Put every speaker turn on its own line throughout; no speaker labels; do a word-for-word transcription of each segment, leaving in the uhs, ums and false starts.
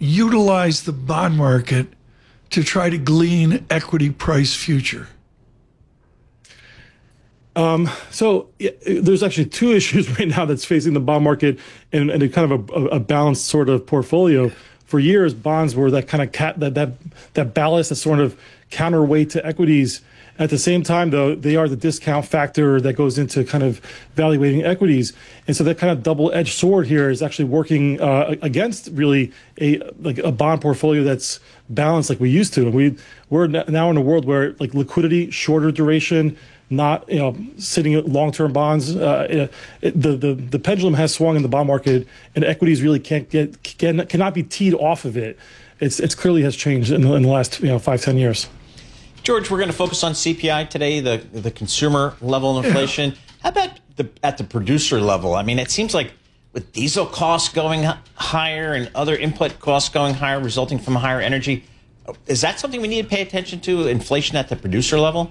utilize the bond market to try to glean equity price future?
Um, so yeah, there's actually two issues right now that's facing the bond market and, and a kind of a, a balanced sort of portfolio. For years, bonds were that kind of cat, that that that ballast, that sort of counterweight to equities. At the same time, though, they are the discount factor that goes into kind of valuating equities, and so that kind of double-edged sword here is actually working uh, against really a like a bond portfolio that's balanced like we used to. And we we're now in a world where like liquidity, shorter duration, not you know sitting at long-term bonds. Uh, it, the the the pendulum has swung in the bond market, and equities really can't get can, cannot be teed off of it. It's it's clearly has changed in the, in the last you know five ten years.
George, we're going to focus on C P I today, the the consumer level of inflation. Yeah. How about the at the producer level? I mean, it seems like with diesel costs going higher and other input costs going higher, resulting from higher energy, is that something we need to pay attention to? Inflation at the producer level?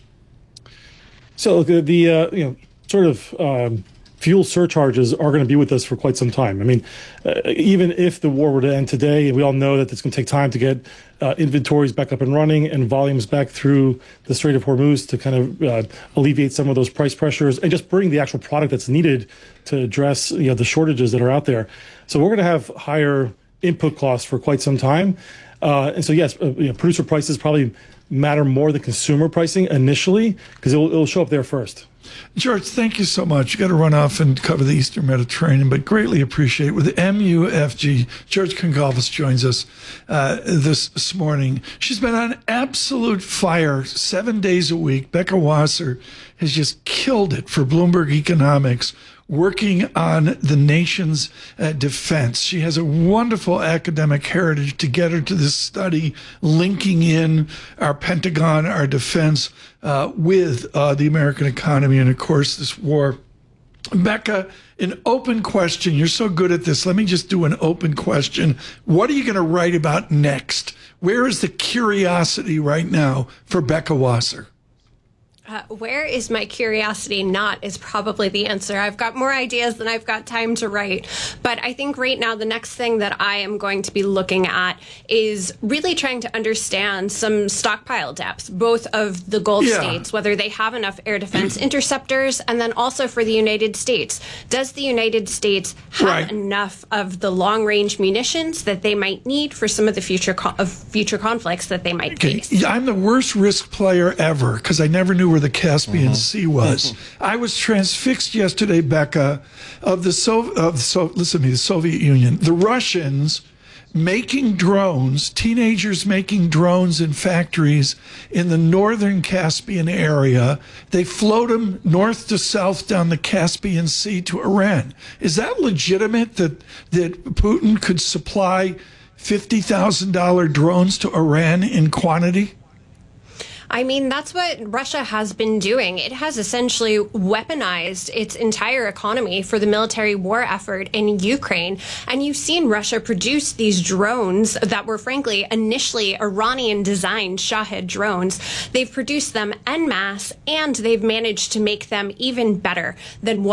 So the, the uh, you know sort of um, fuel surcharges are going to be with us for quite some time. I mean, uh, even if the war were to end today, we all know that it's going to take time to get uh, inventories back up and running and volumes back through the Strait of Hormuz to kind of uh, alleviate some of those price pressures and just bring the actual product that's needed to address you know the shortages that are out there. So we're going to have higher input costs for quite some time. Uh, and so, yes, uh, you know, producer prices probably matter more than consumer pricing initially because it'll, it'll show up there first.
George, thank you so much. You got to run off and cover the Eastern Mediterranean, but greatly appreciate it. With M U F G, George Congalvis joins us uh, this, this morning. She's been on absolute fire seven days a week. Becca Wasser has just killed it for Bloomberg Economics, working on the nation's uh, defense. She has a wonderful academic heritage to get her to this study, linking in our Pentagon, our defense, uh, with uh, the American economy and, of course, this war. Becca, an open question. You're so good at this. Let me just do an open question. What are you going to write about next? Where is the curiosity right now for Becca Wasser?
Uh, where is my curiosity not is probably the answer. I've got more ideas than I've got time to write. But I think right now the next thing that I am going to be looking at is really trying to understand some stockpile depths, both of the Gulf
yeah.
states, whether they have enough air defense interceptors, and then also for the United States. Does the United States have
right.
enough of the long-range munitions that they might need for some of the future co- of future conflicts that they might
okay.
face?
I'm the worst risk player ever because I never knew where the Caspian mm-hmm. Sea was. Mm-hmm. I was transfixed yesterday, Becca, of the so of the so listen to me, the Soviet Union, the Russians making drones, teenagers making drones in factories in the northern Caspian area. They float them north to south down the Caspian Sea to Iran. Is that legitimate that that Putin could supply fifty thousand dollar drones to Iran in quantity?
I mean, that's what Russia has been doing. It has essentially weaponized its entire economy for the military war effort in Ukraine. And you've seen Russia produce these drones that were, frankly, initially Iranian-designed Shahed drones. They've produced them en masse, and they've managed to make them even better than what